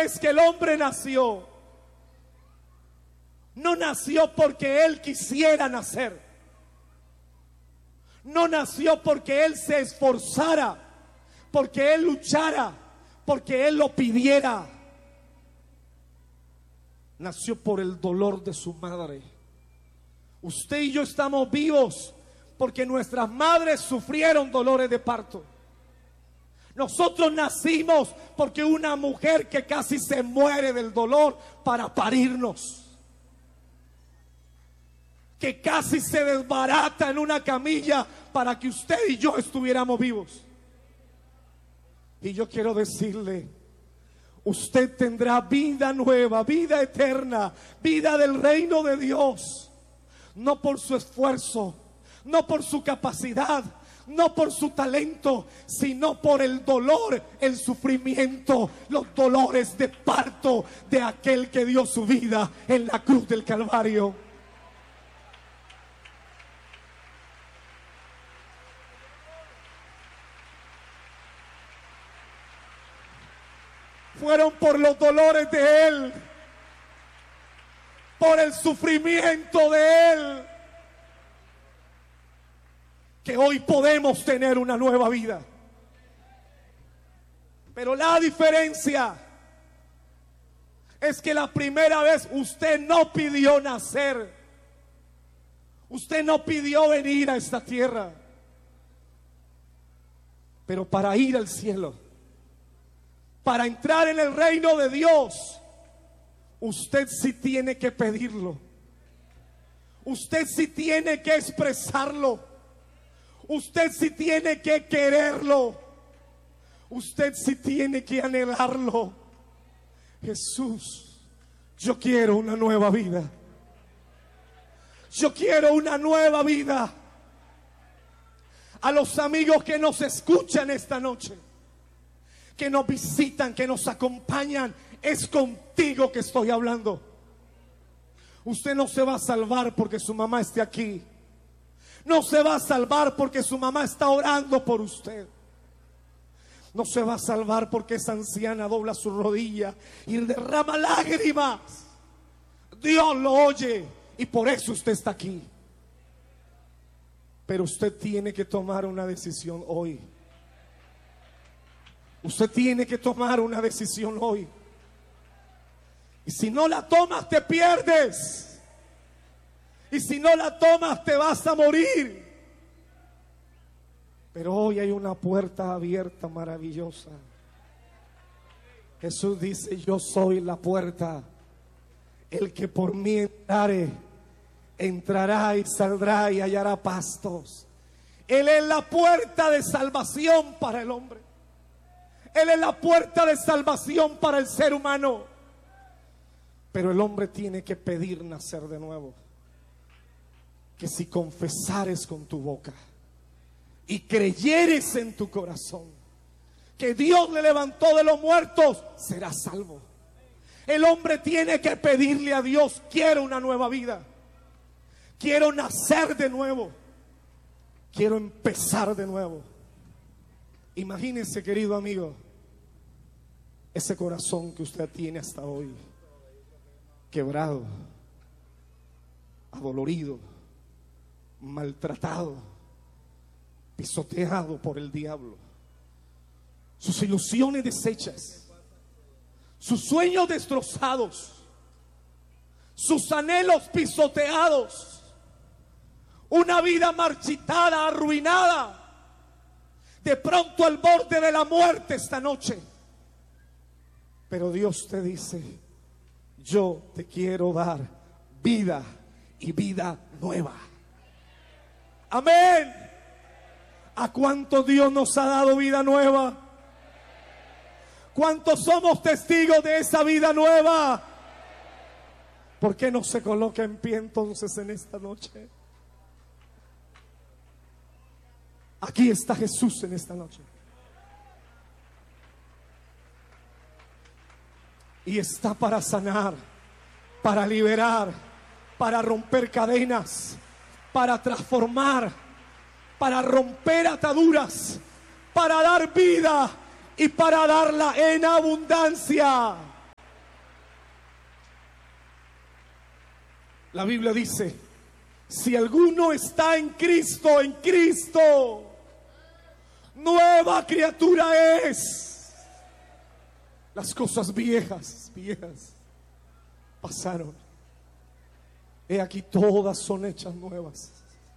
es que el hombre nació, no nació porque él quisiera nacer. No nació porque él se esforzara, porque él luchara, porque él lo pidiera. Nació por el dolor de su madre. Usted y yo estamos vivos porque nuestras madres sufrieron dolores de parto. Nosotros nacimos porque una mujer que casi se muere del dolor para parirnos, que casi se desbarata en una camilla para que usted y yo estuviéramos vivos. Y yo quiero decirle, usted tendrá vida nueva, vida eterna, vida del reino de Dios, no por su esfuerzo, no por su capacidad, no por su talento, sino por el dolor, el sufrimiento, los dolores de parto de aquel que dio su vida en la cruz del Calvario. Fueron por los dolores de Él, por el sufrimiento de Él, que hoy podemos tener una nueva vida. Pero la diferencia es que la primera vez usted no pidió nacer, usted no pidió venir a esta tierra, pero para ir al cielo, para entrar en el reino de Dios, usted sí tiene que pedirlo. Usted sí tiene que expresarlo. Usted sí tiene que quererlo. Usted sí tiene que anhelarlo. Jesús, yo quiero una nueva vida. Yo quiero una nueva vida. A los amigos que nos escuchan esta noche, que nos visitan, que nos acompañan, es contigo que estoy hablando. Usted no se va a salvar porque su mamá esté aquí. No se va a salvar porque su mamá está orando por usted. No se va a salvar porque esa anciana dobla su rodilla y derrama lágrimas. Dios lo oye y por eso usted está aquí. Pero usted tiene que tomar una decisión hoy. Usted tiene que tomar una decisión hoy. Y si no la tomas, te pierdes. Y si no la tomas, te vas a morir. Pero hoy hay una puerta abierta maravillosa. Jesús dice: yo soy la puerta. El que por mí entrare, entrará y saldrá y hallará pastos. Él es la puerta de salvación para el hombre. Él es la puerta de salvación para el ser humano. Pero el hombre tiene que pedir nacer de nuevo. Que si confesares con tu boca y creyeres en tu corazón que Dios le levantó de los muertos, serás salvo. El hombre tiene que pedirle a Dios: quiero una nueva vida, quiero nacer de nuevo, quiero empezar de nuevo. Imagínese, querido amigo, ese corazón que usted tiene hasta hoy, quebrado, adolorido, maltratado, pisoteado por el diablo, sus ilusiones deshechas, sus sueños destrozados, sus anhelos pisoteados, una vida marchitada, arruinada, de pronto al borde de la muerte esta noche. Pero Dios te dice: yo te quiero dar vida y vida nueva. Amén. ¿A cuánto Dios nos ha dado vida nueva? ¿Cuántos somos testigos de esa vida nueva? ¿Por qué no se coloca en pie entonces en esta noche? Aquí está Jesús en esta noche. Y está para sanar, para liberar, para romper cadenas, para transformar, para romper ataduras, para dar vida y para darla en abundancia. La Biblia dice: si alguno está en Cristo, nueva criatura es. Las cosas viejas pasaron. He aquí, todas son hechas nuevas.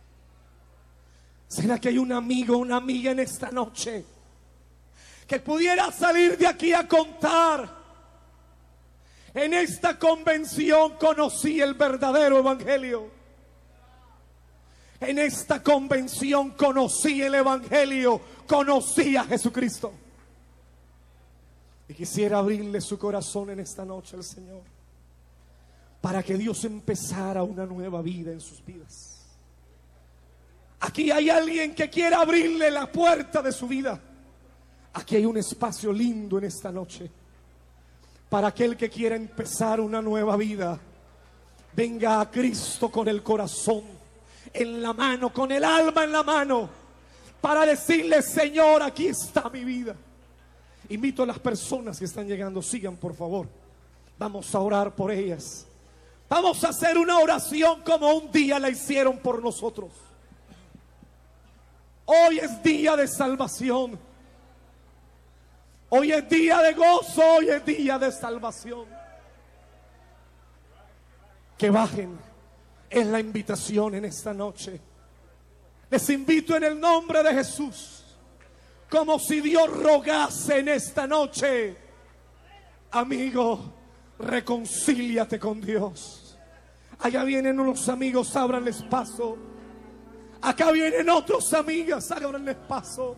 ¿Será que hay un amigo, una amiga en esta noche que pudiera salir de aquí a contar: en esta convención conocí el verdadero evangelio? En esta convención conocí el evangelio, conocí a Jesucristo. Y quisiera abrirle su corazón en esta noche al Señor, para que Dios empezara una nueva vida en sus vidas. Aquí hay alguien que quiere abrirle la puerta de su vida. Aquí hay un espacio lindo en esta noche para aquel que quiera empezar una nueva vida. Venga a Cristo con el corazón en la mano, con el alma en la mano, para decirle: Señor, aquí está mi vida. Invito a las personas que están llegando, sigan por favor. Vamos a orar por ellas. Vamos a hacer una oración como un día la hicieron por nosotros. Hoy es día de salvación. Hoy es día de gozo, hoy es día de salvación. Que bajen, es la invitación en esta noche. Les invito en el nombre de Jesús, como si Dios rogase en esta noche: amigo, reconcíliate con Dios. Allá vienen unos amigos, ábranles paso. Acá vienen otros amigas, ábranles paso.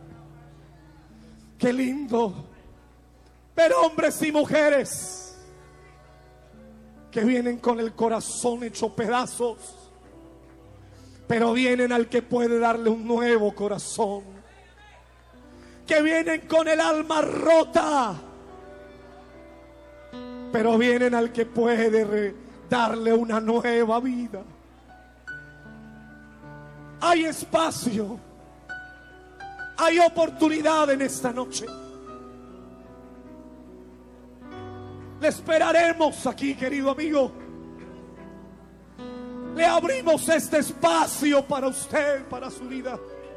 Qué lindo ver hombres y mujeres que vienen con el corazón hecho pedazos, pero vienen al que puede darle un nuevo corazón. Que vienen con el alma rota, pero vienen al que puede darle una nueva vida. Hay espacio, hay oportunidad en esta noche. Le esperaremos aquí, querido amigo. Le abrimos este espacio para usted, para su vida.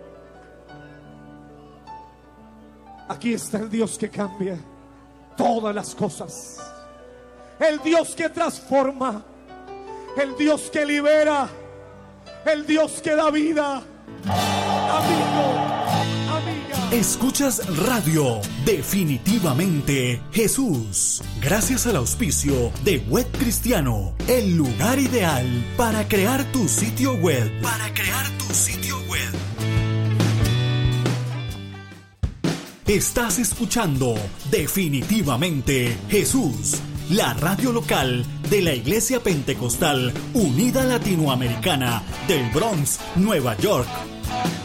Aquí está el Dios que cambia todas las cosas, el Dios que transforma, el Dios que libera, el Dios que da vida. Amigo, amiga. Escuchas Radio Definitivamente Jesús, gracias al auspicio de Web Cristiano, el lugar ideal para crear tu sitio web. Estás escuchando Definitivamente Jesús, la radio local de la Iglesia Pentecostal Unida Latinoamericana del Bronx, Nueva York.